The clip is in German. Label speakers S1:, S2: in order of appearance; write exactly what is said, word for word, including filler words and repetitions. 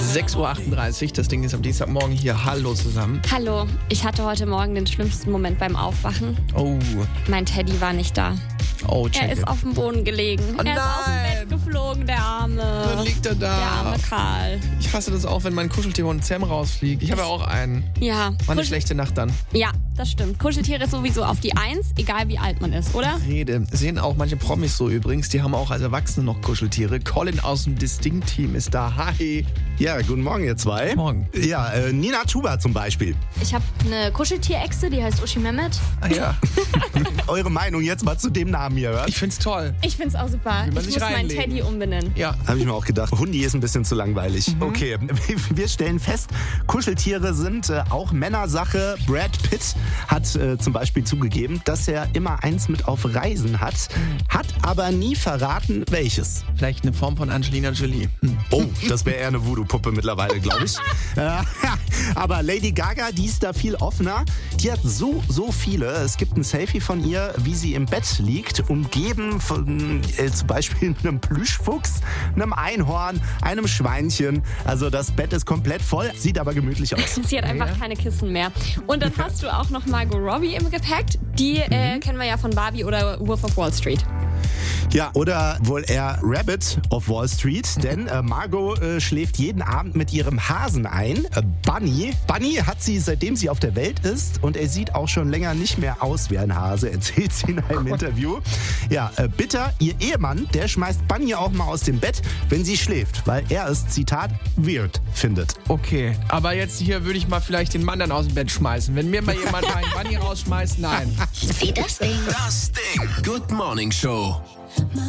S1: sechs Uhr achtunddreißig, das Ding ist am Dienstagmorgen hier. Hallo zusammen.
S2: Hallo, ich hatte heute Morgen den schlimmsten Moment beim Aufwachen.
S1: Oh,
S2: Mein Teddy war nicht da.
S1: oh, check
S2: Er ist
S1: it.
S2: auf dem Boden gelegen.
S1: Oh
S2: er ist aus dem
S1: nein.
S2: Bett geflogen, der Arme.
S1: Dann liegt er
S2: Der
S1: da.
S2: arme Karl.
S1: Ich hasse das auch, wenn mein Kuscheltierhund Sam rausfliegt. Ich habe ja auch einen.
S2: Ja.
S1: War eine
S2: Kuschel-
S1: schlechte Nacht dann.
S2: Ja, das stimmt. Kuscheltiere ist sowieso auf die Eins, egal wie alt man ist, oder?
S1: Rede. Sehen auch manche Promis so übrigens. Die haben auch als Erwachsene noch Kuscheltiere. Colin aus dem Distinct-Team ist da. Hi.
S3: Ja, guten Morgen, ihr zwei.
S1: Morgen.
S3: Ja, äh, Nina Chuba zum Beispiel.
S4: Ich habe eine Kuscheltierechse, die heißt Uschi Mehmet.
S1: Ah ja,
S3: Eure Meinung jetzt mal zu dem Namen hier, hört?
S1: ich find's toll.
S2: Ich find's auch super.
S1: Will man
S2: Ich
S1: sich
S2: muss meinen
S1: reinlegen.
S2: Teddy umbenennen.
S1: Ja.
S3: Habe ich mir auch gedacht. Hundi ist ein bisschen zu langweilig. Okay, wir stellen fest, Kuscheltiere sind äh, auch Männersache. Brad Pitt hat äh, zum Beispiel zugegeben, dass er immer eins mit auf Reisen hat, hat aber nie verraten, welches.
S1: Vielleicht eine Form von Angelina Jolie. Hm.
S3: Oh, das wäre eher eine Voodoo-Puppe mittlerweile, glaube ich. äh, aber Lady Gaga, die ist da viel offener. Die hat so, so viele. Es gibt ein Selfie von ihr, wie sie im Bett liegt, umgeben von äh, zum Beispiel einem Plüschfuchs, einem Einhorn, einem Schweinchen. Also das Bett ist komplett voll, sieht aber gemütlich aus.
S2: Sie hat einfach
S1: Ja.
S2: keine Kissen mehr. Und dann hast du auch noch Margot Robbie im Gepäck. Die äh, kennen wir ja von Barbie oder Wolf of Wall Street.
S3: Ja, oder wohl eher Rabbit of Wall Street, denn äh, Margot äh, schläft jeden Abend mit ihrem Hasen ein, äh, Bunny. Bunny hat sie, seitdem sie auf der Welt ist, und er sieht auch schon länger nicht mehr aus wie ein Hase, erzählt sie in einem Interview. Ja, äh, Bitter, ihr Ehemann, der schmeißt Bunny auch mal aus dem Bett, wenn sie schläft, weil er es, Zitat, weird findet.
S1: Okay, aber jetzt hier würde ich mal vielleicht den Mann dann aus dem Bett schmeißen. Wenn mir mal jemand einen Bunny rausschmeißt, nein.
S5: Das Ding.
S6: Das Ding. Good Morning Show.